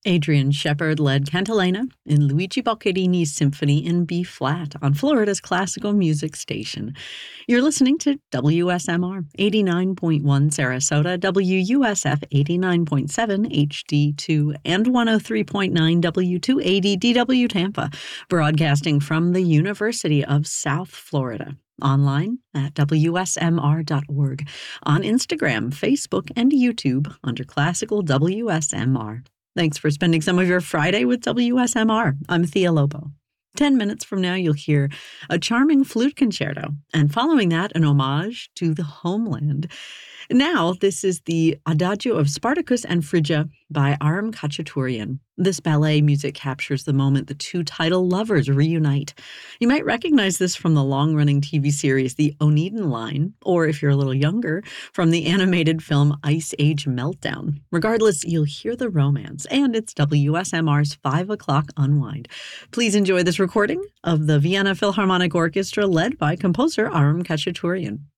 Adrian Shepard led Cantilena in Luigi Boccherini's Symphony in B-flat on Florida's classical music station. You're listening to WSMR 89.1 Sarasota, WUSF 89.7 HD2, and 103.9 W280 DW Tampa, broadcasting from the University of South Florida. Online at WSMR.org, on Instagram, Facebook, and YouTube under Classical WSMR. Thanks for spending some of your Friday with WSMR. I'm Thea Lobo. 10 minutes from now, you'll hear a charming flute concerto, and following that, an homage to the homeland. Now, this is the Adagio of Spartacus and Phrygia by Aram Khachaturian. This ballet music captures the moment the two title lovers reunite. You might recognize this from the long-running TV series The Oneiden Line, or if you're a little younger, from the animated film Ice Age Meltdown. Regardless, you'll hear the romance, and it's WSMR's 5 o'clock unwind. Please enjoy this recording of the Vienna Philharmonic Orchestra led by composer Aram Khachaturian.